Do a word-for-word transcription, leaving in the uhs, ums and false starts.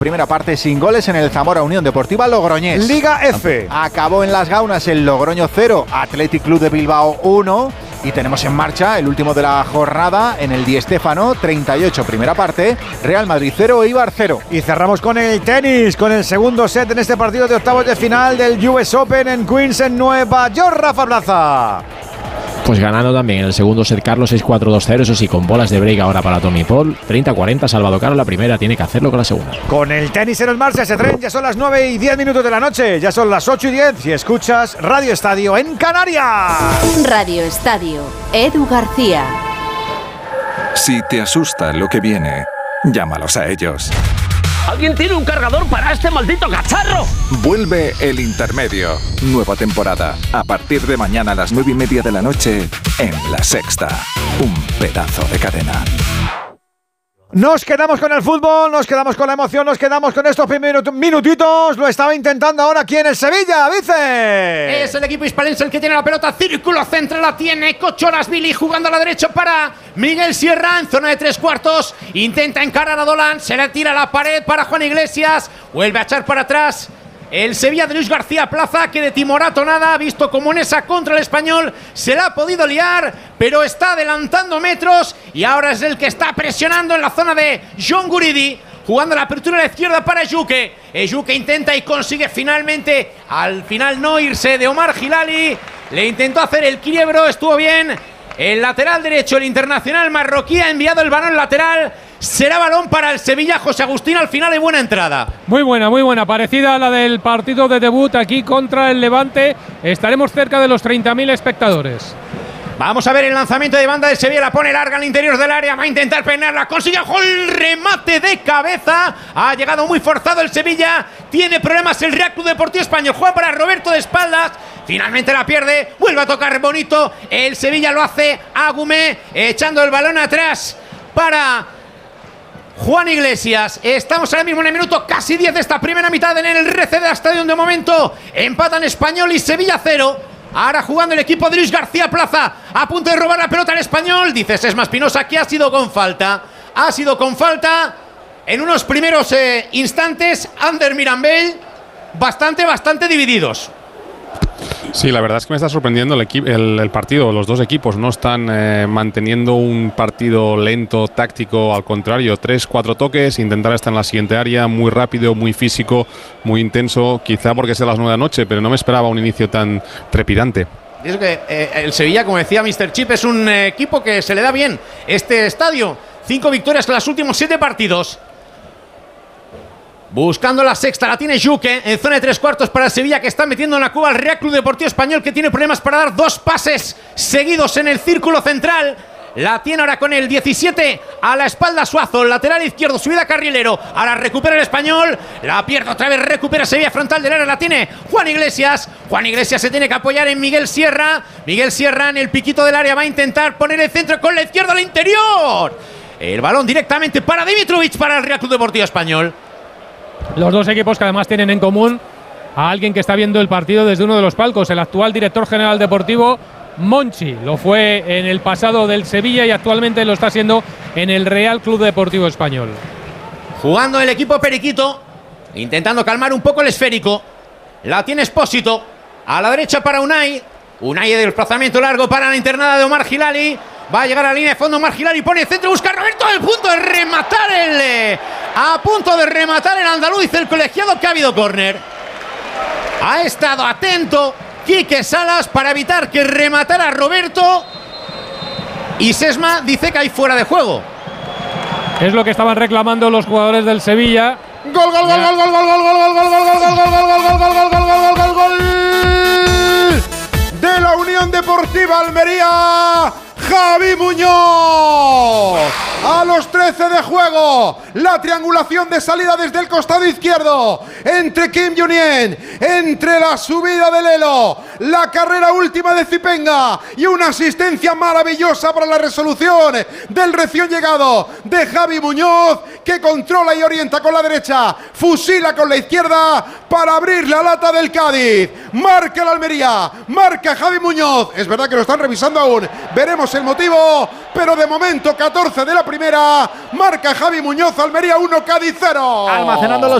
Primera parte sin goles en el Zamora Unión Deportiva Logroñés. Liga F. Acabó en Las Gaunas el Logroño cero, Athletic Club de Bilbao uno. Y tenemos en marcha el último de la jornada en el Di Stéfano, treinta y ocho, primera parte, Real Madrid cero, Eibar cero. Y cerramos con el tenis, con el segundo set en este partido de octavos de final del U S Open en Queens, en Nueva York. Rafa Plaza. Pues ganando también en el segundo set Carlos seis cuatro dos cero, eso sí, con bolas de break ahora para Tommy Paul. treinta cuarenta, salvado caro la primera, tiene que hacerlo con la segunda. Con el tenis en el marcha, ese tren, ya son las nueve y diez minutos de la noche, ya son las ocho y diez y escuchas Radio Estadio en Canarias. Radio Estadio, Edu García. Si te asusta lo que viene, llámalos a ellos. ¿Alguien tiene un cargador para este maldito cacharro? Vuelve El Intermedio. Nueva temporada. A partir de mañana a las nueve y media de la noche en La Sexta. Un pedazo de cadena. Nos quedamos con el fútbol, nos quedamos con la emoción, nos quedamos con estos primeros minutitos. Lo estaba intentando ahora aquí en el Sevilla, Vice. Es el equipo hispalense el que tiene la pelota. Círculo central la tiene Cochonas Billy jugando a la derecha para Miguel Sierra en zona de tres cuartos. Intenta encarar a Dolan, se le tira a la pared para Juan Iglesias. Vuelve a echar para atrás el Sevilla de Luis García Plaza, que de timorato nada, ha visto como en esa contra el Español se la ha podido liar, pero está adelantando metros y ahora es el que está presionando en la zona de John Guridi, jugando la apertura a la izquierda para Ejuke. Ejuke intenta y consigue finalmente, al final no irse de Omar Hilali, le intentó hacer el quiebro, estuvo bien. El lateral derecho, el internacional marroquí, ha enviado el balón lateral. Será balón para el Sevilla. José Agustín, al final hay buena entrada. Muy buena, muy buena. Parecida a la del partido de debut aquí contra el Levante. Estaremos cerca de los treinta mil espectadores. Vamos a ver el lanzamiento de banda del Sevilla. La pone larga al interior del área. Va a intentar peinarla. Consigue el remate de cabeza. Ha llegado muy forzado el Sevilla. Tiene problemas el Real Club Deportivo Español. Juega para Roberto de espaldas. Finalmente la pierde. Vuelve a tocar bonito. El Sevilla lo hace Agumé, echando el balón atrás para Juan Iglesias. Estamos ahora mismo en el minuto casi diez de esta primera mitad en el R C D Stadium. De momento empatan Español y Sevilla cero. Ahora jugando el equipo de Luis García Plaza, a punto de robar la pelota al Español. Dice Sesma Espinosa que ha sido con falta. Ha sido con falta en unos primeros eh, instantes. Ander Mirambell, bastante, bastante divididos. Sí, la verdad es que me está sorprendiendo el, el, el partido. Los dos equipos no están eh, manteniendo un partido lento, táctico. Al contrario, tres, cuatro toques, intentar estar en la siguiente área, muy rápido, muy físico, muy intenso. Quizá porque sea las nueve de la noche, pero no me esperaba un inicio tan trepidante. Es que eh, el Sevilla, como decía míster Chip, es un eh, equipo que se le da bien este estadio. Cinco victorias en los últimos siete partidos. Buscando la sexta, la tiene Juque en zona de tres cuartos para el Sevilla, que está metiendo en la cuba al Real Club Deportivo Español, que tiene problemas para dar dos pases seguidos en el círculo central. La tiene ahora con el diecisiete a la espalda Suazo, lateral izquierdo, subida carrilero. Ahora recupera el Español, la pierde otra vez, recupera Sevilla frontal del área, la tiene Juan Iglesias. Juan Iglesias se tiene que apoyar en Miguel Sierra. Miguel Sierra en el piquito del área va a intentar poner el centro con la izquierda al interior. El balón directamente para Dimitrovic, para el Real Club Deportivo Español. Los dos equipos que además tienen en común a alguien que está viendo el partido desde uno de los palcos, el actual director general deportivo Monchi. Lo fue en el pasado del Sevilla y actualmente lo está haciendo en el Real Club Deportivo Español. Jugando el equipo periquito, intentando calmar un poco el esférico. La tiene Espósito, a la derecha para Unai. Unai de desplazamiento largo para la internada de Omar Hilali. Va a llegar a la línea de fondo Omar Hilali, pone el centro, busca a Roberto, al punto de rematar el... A punto de rematar el andaluz, dice el colegiado que ha habido córner. Ha estado atento Quique Salas para evitar que rematara a Roberto. Y Sesma dice que hay fuera de juego. Es lo que estaban reclamando los jugadores del Sevilla. Gol, gol, gol, gol, gol, gol, gol, gol, gol, gol, gol, gol, gol, gol, gol, gol, gol, gol, gol de la Unión Deportiva Almería. Javi Muñoz, a los trece de juego, la triangulación de salida desde el costado izquierdo, entre Kim Junien, entre la subida de Lelo, la carrera última de Zipenga y una asistencia maravillosa para la resolución del recién llegado de Javi Muñoz, que controla y orienta con la derecha, fusila con la izquierda para abrir la lata del Cádiz. Marca el Almería, marca Javi Muñoz. Es verdad que lo están revisando aún, veremos el motivo, pero de momento catorce de la primera, marca Javi Muñoz, Almería uno, Cádiz cero. Almacenando los